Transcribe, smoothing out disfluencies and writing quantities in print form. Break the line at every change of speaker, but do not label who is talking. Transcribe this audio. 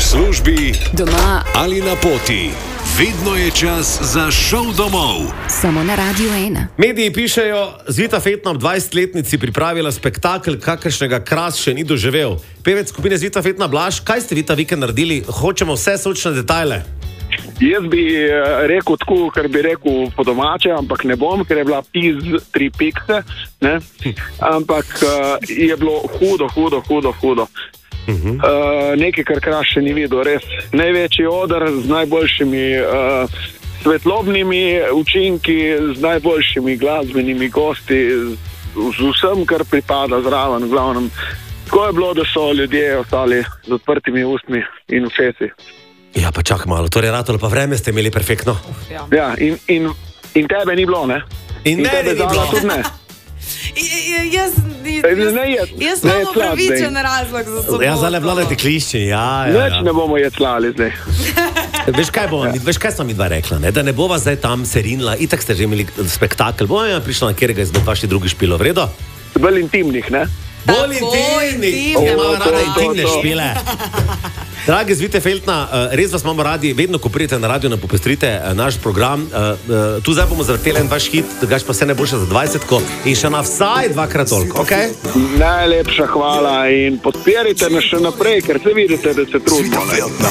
službi,
doma
ali na poti. Vedno je čas za šov domov.
Samo na Radio 1.
Mediji pišejo, Zvita Fetna ob 20-letnici pripravila spektakel, kakršnega Kras še ni doživel. Pevec skupine Zvita Fetna Blaž, kaj ste vi ta vikend naredili? Hočemo vse sočne detajle.
Jaz bi rekel tako, kar bi rekel po domače, ampak ne bom, ker je bila piz 3 pikse, ne? Ampak je bilo hudo. Nekaj, kar Kras še ni videl, res največji oder z najboljšimi svetlobnimi učinki, z najboljšimi glasbenimi gosti, z vsem, kar pripada zraven, glavnem. Tako je bilo, da so ljudje ostali z odprtimi ustmi in ušesi.
Ja, pa čak malo, torej ratalo pa vreme ste imeli perfektno.
Ja, in tebe ni bilo, ne?
In mene ni bilo.
Tudi ne.
Jaz imam upravičen razlog za soboto.
Ja, zdaj vladate klišči, ja.
Več ne bomo jeclali zdaj.
Veš kaj sem mi dva rekla, ne? Da ne bova zdaj tam serinila, itak ste že imeli spektakel, bova ja prišla na kjerega izmed vaših drugih špilov, vredo?
Bolj intimnih, ne?
Bolj intimnih, imamo rada intimne špile. Dragi Zvite Fetna, res vas imamo radi, vedno ko pridete na radio, popestrite naš program. Tu zdaj bomo zvrteli en vaš hit, da gaš pa vse najboljše za 20-ko in še na vsaj 2-krat toliko, okej?
Najlepša hvala in podpirajte nas še naprej, ker se vidite, da se trudimo.